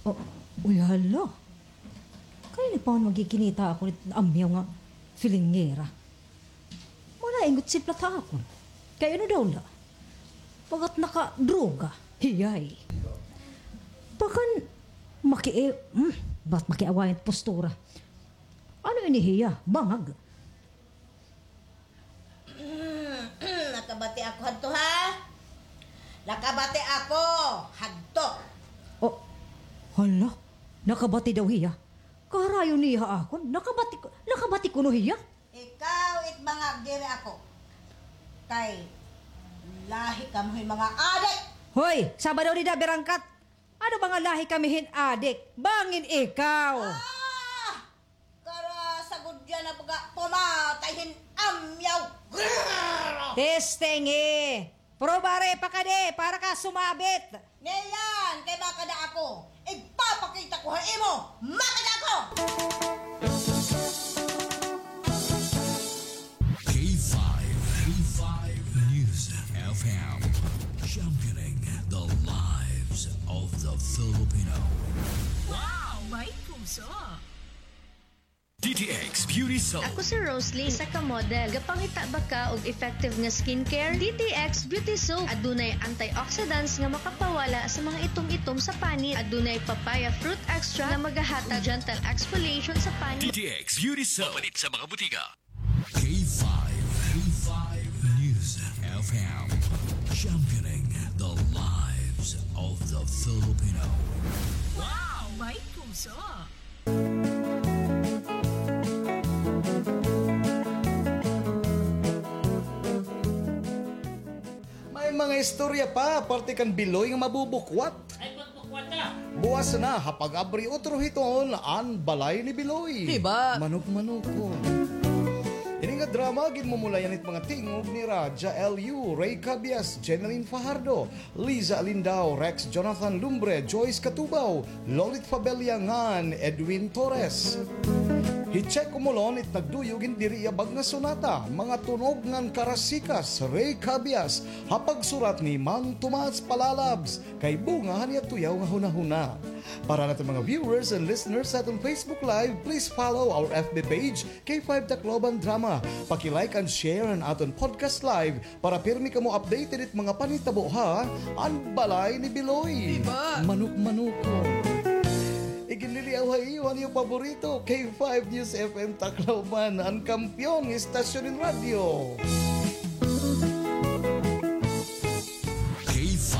Oh, uy, hala. Kaya na pa magikinita ako nit amyaw nga filingera. Muna ingot si plata ako. Kaya ano daw la? Pagat naka-droga, hiyay. Bakan ba't makiawayan postura? Ano inihiya? Bangag. Nakabati ako hadto ha? Nakabati ako hadto. Oh, hala. Nakabati daw hiya. Karayo niya ako. Nakabati ko no hiya. Ikaw it mga dire ako. Kay lahi ka mo mga adik. Hoy, Sabado ni berangkat. Ano ba nga lahi kamihin adik? Bangin ikaw. Kara sagod yan na baga pumatayhin amyaw. Testingi. Probare pa ka de para ka sumabit. Ngayon, kay baka na ako. Ipapakita ko hain mo. Makita ako! K5 News FM, championing the lives of the Filipino. Wow, may puso! DTX Beauty Soap. Ako si Roslyn, isa ka model. Gapangita ba ka og effective nga skincare? DTX Beauty Soap. Adunay antioxidants nga makapawala sa mga itom-itom sa panit. Adunay papaya fruit extra nga magahatag gentle exfoliation sa panit. DTX Beauty Soap. Palit sa mga butika. K5 News FM, championing the lives of the Filipino. Wow, may puso! Mga istorya pa, parte kan biloy nga mabubukwat. Ay, magbukwat na. Buwas na, hapag abri otro hiton, an balay ni Biloy. Diba? Manok-manoko. Ini nga drama, ginmumulayan it mga tingog ni Raja L.U., Ray Cabias, Jeneline Fajardo, Liza Alindao, Rex Jonathan Lumbre, Joyce Katubaw, Lolit Fabeliangan, Edwin Torres. Hicheck kumulon it nagduyog diri abag nga sonata, mga tunog ngan karasikas, Ray Cabias, hapag surat ni Mang Tomas Palalabs, kay bungahan niya tuyaw nga hunahuna. Para natin mga viewers and listeners sa atong Facebook Live, please follow our FB page, K5 Tacloban Drama. Paki-like and share ang aton podcast live para pirmi ka mo updated it mga panitabo ha, ang balay ni Biloy. Diba? Manok-manuko. Iginiliyaw hayuan yung paborito, K5 News FM Tacloban, ang kampyong istasyon ng radyo. K5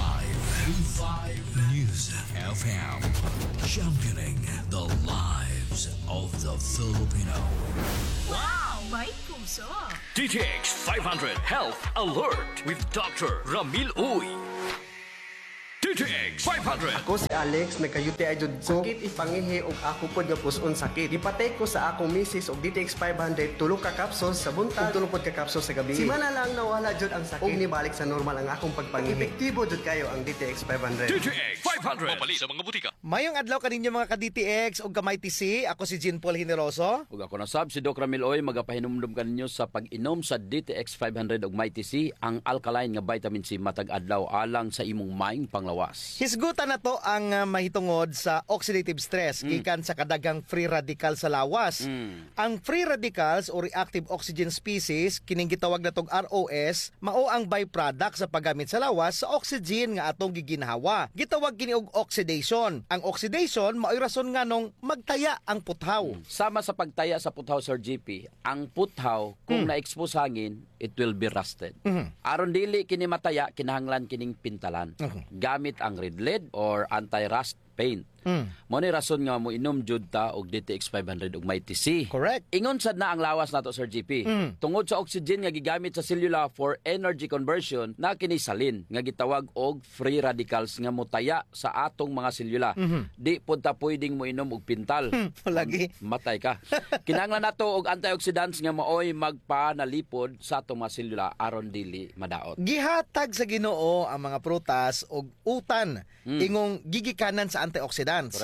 News FM, championing the lives of the Filipino. Wow, may puso! DTX 500 Health Alert with Dr. Ramil Uy. DTX 500. Ako si Alex, nagka-UTI jud ko. Sakit ipangihi og ako pod nga puson sakit. Ipatay ko sa akong misis og DTX 500 tulo ka capsules sa buntag ug tulo pod ka capsules sa gabi. Simana lang nawala jud ang sakit ug nibalik sa normal ang akong pagpangihi. Epektibo jud kayo ang DTX 500. DTX 500. Mapali sa mga butika. Mayong adlaw kaninyo mga ka-DTX ug kamay TC. Ako si Jean Paul Generoso. Ug ako na sab si Doc Ramil Oy, magapahinumdum kaninyo sa pag-inom sa DTX 500 ug Mighty C, ang alkaline nga vitamin C matag adlaw alang sa imong maing panglawas. Hisgutan na to ang mahitungod sa oxidative stress gikan sa kadagang free radical sa lawas. Ang free radicals o reactive oxygen species kining gitawag natong ROS mao ang byproduct sa paggamit sa lawas sa oxygen nga atong giginhawa. Gitawag kini og oxidation. Ang oxidation mao'y rason nga nung magtaya ang puthaw. Sama sa pagtaya sa puthaw, Sir GP, ang puthaw kung na-expose hangin, it will be rusted. Aron dili kini mataya, kinahanglan kining pintalan. Gamit ang red lead or anti-rust paint. Mo ni rason nga mo inom jud ta og DTX 500 ug Mighty C. Correct. Ingon sad na ang lawas nato, Sir GP. Tungod sa oxygen nga gigamit sa selula for energy conversion, na kini salin nga gitawag og free radicals nga motaya sa atong mga selula. Di pud ta pwedeng mo inom og pintal. Lagi Matay ka. Kinahanglan nato og antioxidants nga maoy magpanalipod sa atong mga selula aron dili madaot. gihatag sa Ginoo ang mga prutas og utan ingong gigikanan sa antioxidants. Correct.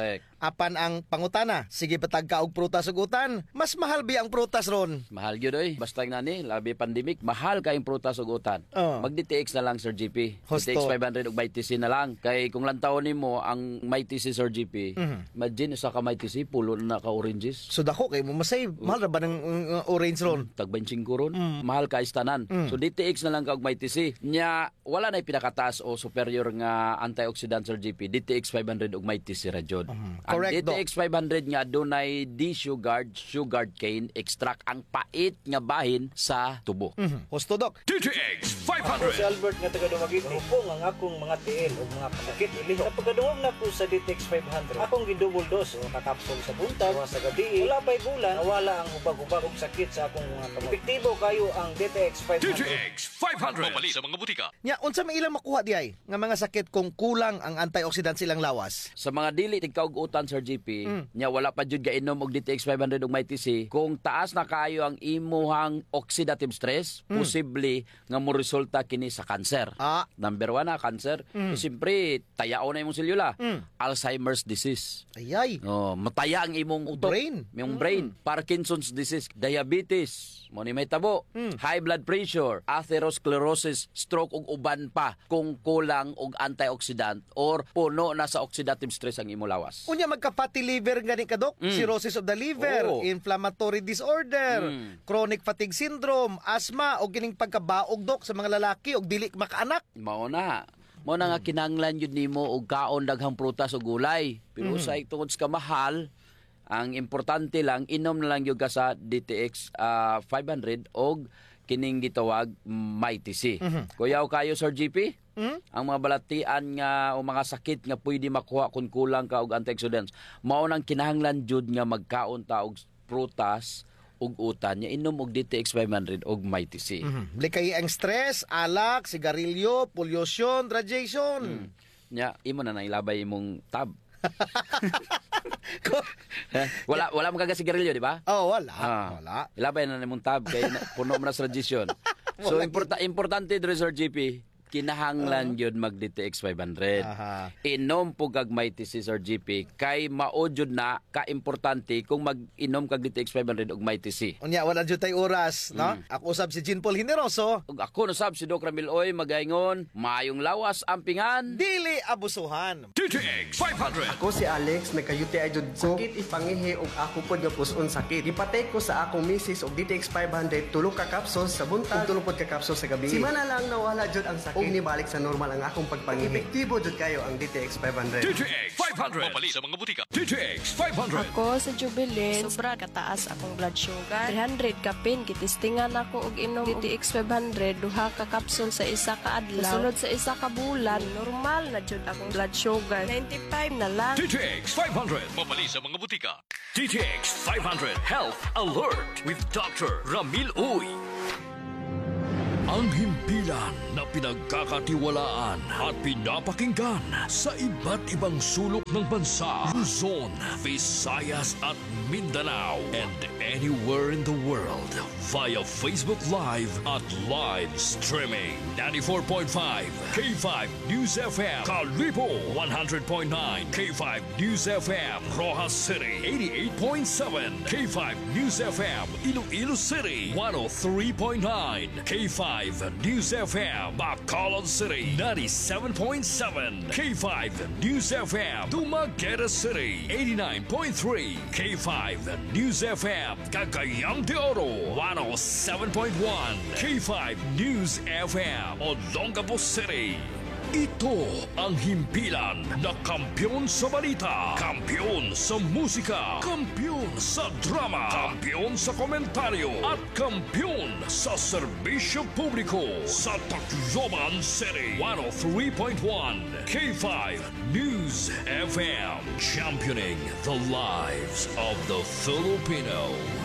Apan ang pangutana, sige patag ka og prutas ug utan, mas mahal bi ang prutas ron. Mahal gyud oy. Basta nani, labi pandemic, mahal kayong prutas ug utan. Mag DTX na lang Sir GP. Husto. DTX 500 ug may TC na lang. Kay kung lantaw nimo ang may TC Sir GP, imagine sa ka may TC pulo na ka oranges. So dako kay mo masay, mahal ra ba ng orange ron? Tag 25 ron. Mahal ka istanan. So DTX na lang ka og may TC. Nya wala na pinakataas o superior nga antioxidant Sir GP. DTX 500 ug may TC ra jud. Ang Correct, DTX 500 nga dunay D-sugared, sugared cane extract ang pait nga bahin sa tubo. Husto Dok. DTX Ako si 500. Albert nga taga Dumaguete. Hupong ang akong mga tiil o mga pasakit ili. Napagaduhog na ko sa DTX 500. Akong gidouble dose o kakapsol sa buntag o sa gabi. Wala pa'y bulan, nawala ang hubag-hubag og sakit sa akong mga kamot. Epektibo kayo ang DTX 500. DTX 500. Mapali sa mga butika. Nya unsa may ilang makuha di ay nga mga sakit kung kulang ang antioxidant silang lawas? Sa mga dili tigkaugutan Sir GP, nya wala pa jud gainom og DTX 500 ug may TC. Kung taas na kayo ang imuhang oxidative stress, posible nga mo resulta kini sa cancer. Number 1 na cancer. So, siyempre tayaw na imong selula. Alzheimer's disease. Ayay. Mataya ang imong utok. Yung brain. Parkinson's disease, diabetes, mo ni may tabo, high blood pressure, atherosclerosis, stroke ug uban pa kung kulang og antioxidant or puno na sa oxidative stress ang imo lawas. Unya magka-fatty liver gani ka Dok, cirrhosis of the liver, inflammatory disorder, chronic fatigue syndrome, asthma o gining pagkabaog Dok sa mga lalaki og dili makaanak. Mao na nga kinahanglan yun nimo og kaon daghang prutas o gulay. Pero sa tungod sa mahal, ang importante lang inom na lang gyud ka sa DTX 500 og kining gitawag MyTC. Kuyaw kayo Sir GP? Ang mga balatian nga o mga sakit nga pwede makuha kung kulang ka og antioxidants. Mao nang kinahanglan jud nga magkaon ta og prutas ug utan nya inom og DTX 500 og MyTC. Likay ang stress, alak, sigarilyo, pollution, radiation. Nya imo na ilabay imong tab. wala mo kaga sigarilyo, di ba? Wala. Ilabay na nimong tab kay puno mo na sa radiation. So importante dre Sir GP, kinahanglan yun mag DTX 500. Inom po kag MyTC Sir GP kay mao jud na ka-importante kung mag-inom kag DTX 500 og MyTC. Unya wala jud tay oras, no? Ako usab si Jean Paul Generoso. Ug ako nasab si Doc Ramil Oy magaingon, maayong lawas ampingan, dili abusuhan. DTX 500. Ako si Alex, nagka-UTI jud ko. Sakit ipangihi og ako pod nga puson sakit. Gipatay ko sa akong misis og DTX 500 tulo ka capsules sa buntag, tulo pod ka capsules sa gabi. Simana lang nawala jud ang sakit. Og nibalik sa normal ang akong pagpangihi. Epektibo jud kayo ang DTX 500. DTX 500. Mapali sa mga butika. DTX 500. Ako sa Jubilin, sobra kataas akong blood sugar. 300 ka pin, kitistingan ako og inom DTX 500, duha ka capsule sa isa ka adlaw. Sunod sa isa ka bulan, normal na jud akong blood sugar. 95 na lang. DTX 500. Mapali sa mga butika. DTX 500 Health Alert with Dr. Ramil Uy. Ang himpilan na pinagkakatiwalaan at pinapakinggan sa iba't ibang sulok ng bansa, Luzon, Visayas at Mindanao, and anywhere in the world via Facebook Live at live streaming. 94.5 K5 News FM, Kalibo 100.9 K5 News FM, Rojas City 88.7 K5 News FM, Iloilo City 103.9 K5 News FM, Bacolod City 97.7 K5 News FM, Dumaguete City 89.3 K5 News FM, Cagayang de Oro 107.1 K5 News FM, Olongapo City. Ito ang himpilan na kampiyon sa balita, kampiyon sa musika, kampiyon sa drama, kampiyon sa komentaryo, at kampiyon sa serbisyo publiko sa Tacloban City. 103.1 K5 News FM, championing the lives of the Filipino.